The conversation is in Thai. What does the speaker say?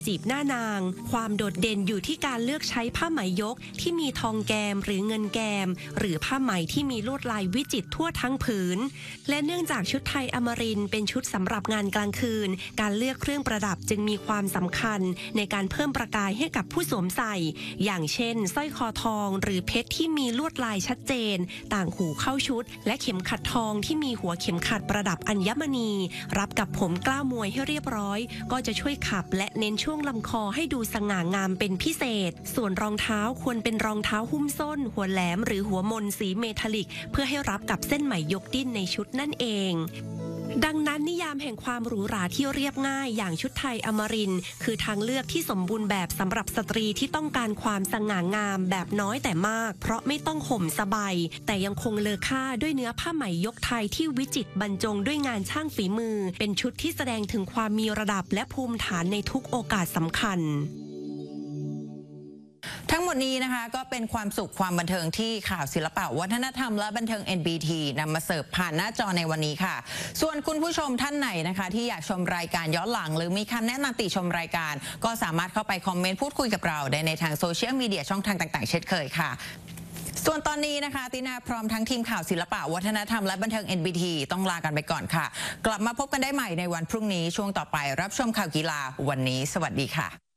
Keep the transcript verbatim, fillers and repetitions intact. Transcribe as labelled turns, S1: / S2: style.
S1: จีบหน้านางความโดดเด่นอยู่ที่การเลือกใช้ผ้าไหมยกที่มีทองแกมหรือเงินแกมหรือผ้าไหมที่มีลวดลายวิจิตรทั่วทั้งผืนและเนื่องจากชุดไทยอมรินทร์เป็นชุดสำหรับงานกลางคืนการเลือกเครื่องประดับจึงมีความสำคัญในการเพิ่มประกายให้กับผู้สวมใส่อย่างเช่นสร้อยคอทองหรือเพชรที่มีลวดลายชัดเจนต่างหูเข้าชุดและเข็มขัดทองที่มีหัวเข็มขัดประดับอัญมณีรับกับผมกล้ามวยให้เรียบร้อยก็จะช่วยขับและเน้นช่วงลำคอให้ดูสง่างามเป็นพิเศษส่วนรองเท้าควรเป็นรองเท้าหุ้มส้นหัวแหลมหรือหัวมนสีเมทัลลิกเพื่อให้รับกับเส้นไหมยกดิ้นในชุดนั่นเองดังนั้นนิยามแห่งความหรูหราที่เรียบง่ายอย่างชุดไทยอมรินทร์คือทางเลือกที่สมบูรณ์แบบสำหรับสตรีที่ต้องการความสง่างามแบบน้อยแต่มากเพราะไม่ต้องห่มสบายแต่ยังคงเลอค่าด้วยเนื้อผ้าไหมยกไทยที่วิจิตรบรรจงด้วยงานช่างฝีมือเป็นชุดที่แสดงถึงความมีระดับและภูมิฐานในทุกโอกาสสำคัญ
S2: ทั้งหมดนี้นะคะก็เป็นความสุขความบันเทิงที่ข่าวศิลปะวัฒนธรรมและบันเทิง เอ็น บี ที นำมาเสิร์ฟผ่านหน้าจอในวันนี้ค่ะส่วนคุณผู้ชมท่านไหนนะคะที่อยากชมรายการย้อนหลังหรือมีคำแนะนำติชมรายการก็สามารถเข้าไปคอมเมนต์พูดคุยกับเราได้ในทางโซเชียลมีเดียช่องทางต่างๆเช่นเคยค่ะส่วนตอนนี้นะคะตินาพร้อมทั้งทีมข่าวศิลปะวัฒนธรรมและบันเทิง เอ็น บี ที ต้องลากันไปก่อนค่ะกลับมาพบกันได้ใหม่ในวันพรุ่งนี้ช่วงต่อไปรับชมข่าวกีฬาวันนี้สวัสดีค่ะ